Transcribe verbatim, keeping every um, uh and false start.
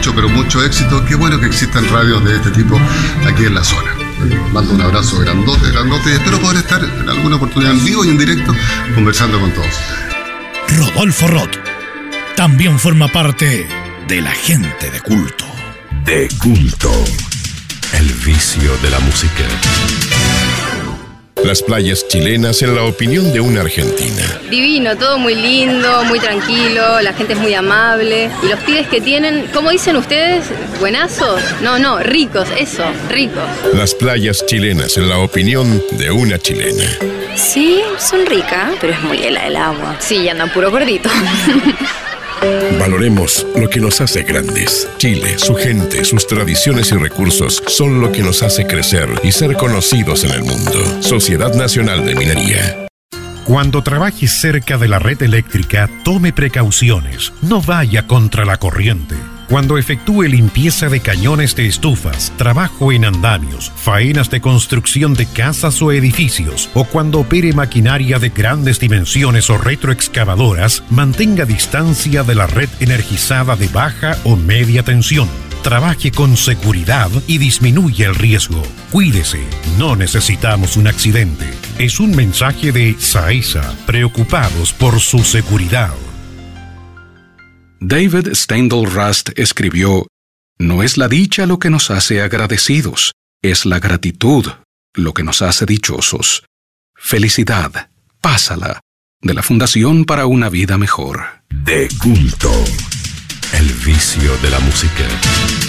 mucho, pero mucho éxito. Qué bueno que existan radios de este tipo aquí en la zona. Mando un abrazo grandote, grandote y espero poder estar en alguna oportunidad en vivo y en directo conversando con todos ustedes. Rodolfo Roth también forma parte de la gente de culto. De culto. El vicio de la música. Las playas chilenas en la opinión de una argentina. Divino, todo muy lindo, muy tranquilo, la gente es muy amable. Y los pibes que tienen, ¿cómo dicen ustedes? ¿Buenazos? No, no, ricos, eso, ricos. Las playas chilenas en la opinión de una chilena. Sí, son ricas, pero es muy helada el agua. Sí, andan puro gordito. Valoremos lo que nos hace grandes. Chile, su gente, sus tradiciones y recursos son lo que nos hace crecer y ser conocidos en el mundo. Sociedad Nacional de Minería. Cuando trabaje cerca de la red eléctrica, tome precauciones. No vaya contra la corriente. Cuando efectúe limpieza de cañones de estufas, trabajo en andamios, faenas de construcción de casas o edificios, o cuando opere maquinaria de grandes dimensiones o retroexcavadoras, mantenga distancia de la red energizada de baja o media tensión. Trabaje con seguridad y disminuya el riesgo. Cuídese, no necesitamos un accidente. Es un mensaje de SAESA, preocupados por su seguridad. David Steindl Rast escribió: no es la dicha lo que nos hace agradecidos, es la gratitud lo que nos hace dichosos. Felicidad, pásala, de la Fundación para una Vida Mejor. De culto. El vicio de la música.